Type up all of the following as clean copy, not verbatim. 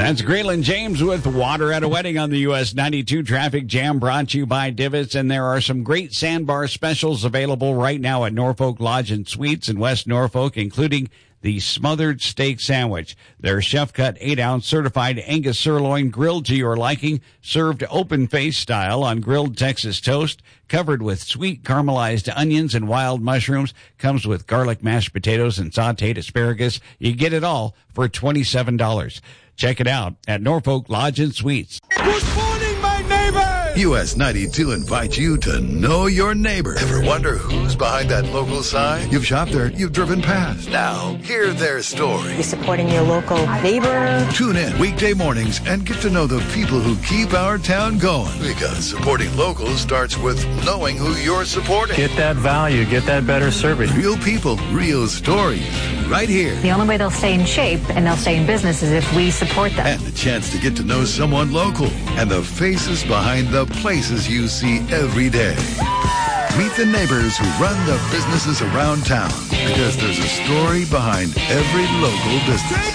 That's Graylin James with Water at a Wedding on the US 92 Traffic Jam, brought to you by Divots. And there are some great sandbar specials available right now at Norfolk Lodge and Suites in West Norfolk, including the smothered steak sandwich. Their chef-cut 8-ounce certified Angus sirloin grilled to your liking, served open-face style on grilled Texas toast, covered with sweet caramelized onions and wild mushrooms, comes with garlic mashed potatoes and sautéed asparagus. You get it all for $27. Check it out at Norfolk Lodge and Suites. Good morning, my neighbors! US 92 invites you to know your neighbor. Ever wonder who's behind that local sign? You've shopped there, you've driven past. Now, hear their story. You're supporting your local neighbor. Tune in weekday mornings and get to know the people who keep our town going. Because supporting locals starts with knowing who you're supporting. Get that value, get that better service. Real people, real stories, right here. The only way they'll stay in shape and they'll stay in business is if we support them. And the chance to get to know someone local and the faces behind the places you see every day. Meet the neighbors who run the businesses around town, because there's a story behind every local business.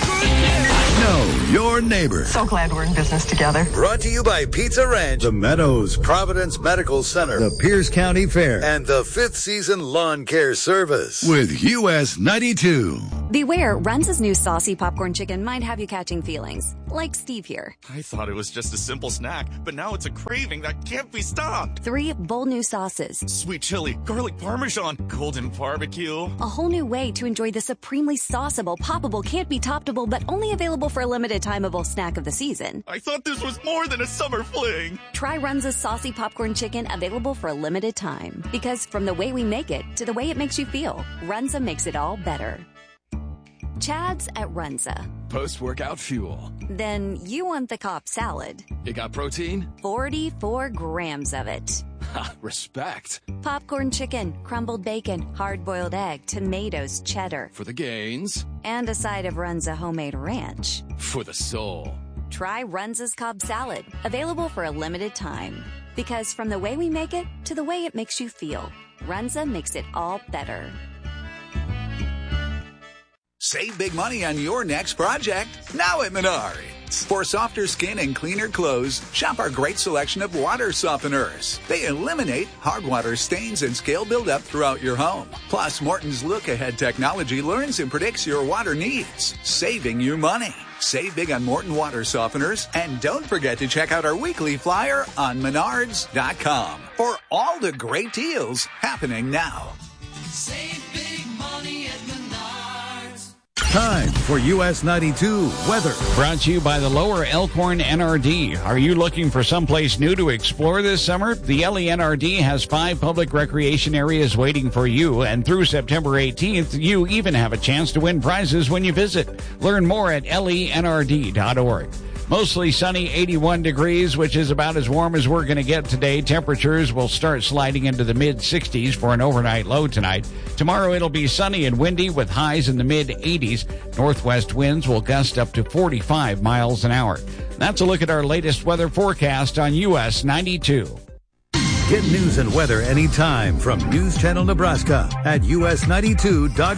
Know your neighbor. So glad we're in business together. Brought to you by Pizza Ranch, The Meadows, Providence Medical Center, the Pierce County Fair, and the 5th Season Lawn Care Service with US 92. Beware, Runza's new saucy popcorn chicken might have you catching feelings. Like Steve here. I thought it was just a simple snack, but now it's a craving that can't be stopped. 3 bold new sauces. Sweet chili, garlic parmesan, golden barbecue. A whole new way to enjoy the supremely sauceable, poppable, can't be toppable, but only available for a limited timeable snack of the season. I thought this was more than a summer fling. Try Runza's saucy popcorn chicken, available for a limited time. Because from the way we make it to the way it makes you feel, Runza makes it all better. Chad's at Runza. Post-workout fuel. Then you want the Cobb salad. You got protein? 44 grams of it. Ha, respect. Popcorn chicken, crumbled bacon, hard-boiled egg, tomatoes, cheddar. For the gains. And a side of Runza homemade ranch. For the soul. Try Runza's Cobb salad, available for a limited time. Because from the way we make it to the way it makes you feel, Runza makes it all better. Save big money on your next project now at Menards. For softer skin and cleaner clothes, shop our great selection of water softeners. They eliminate hard water stains and scale buildup throughout your home. Plus, Morton's look-ahead technology learns and predicts your water needs, saving you money. Save big on Morton water softeners, and don't forget to check out our weekly flyer on Menards.com for all the great deals happening now. Save big money at Menards. Time for US 92 weather. Brought to you by the Lower Elkhorn NRD. Are you looking for someplace new to explore this summer? The LENRD has 5 public recreation areas waiting for you, and through September 18th, you even have a chance to win prizes when you visit. Learn more at lenrd.org. Mostly sunny, 81 degrees, which is about as warm as we're going to get today. Temperatures will start sliding into the mid-60s for an overnight low tonight. Tomorrow it'll be sunny and windy with highs in the mid-80s. Northwest winds will gust up to 45 miles an hour. That's a look at our latest weather forecast on US 92. Get news and weather anytime from News Channel Nebraska at us92.com.